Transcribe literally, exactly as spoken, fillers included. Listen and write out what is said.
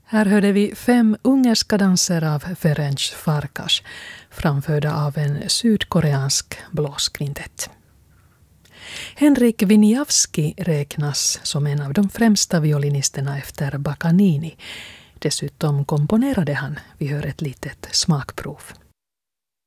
Här hörde vi fem ungerska danser av Ferenc Farkas, framförda av en sydkoreansk blåskvintett. Henrik Wieniawski räknas som en av de främsta violinisterna efter Baccanini. Dessutom komponerade han, vi hör ett litet smakprov.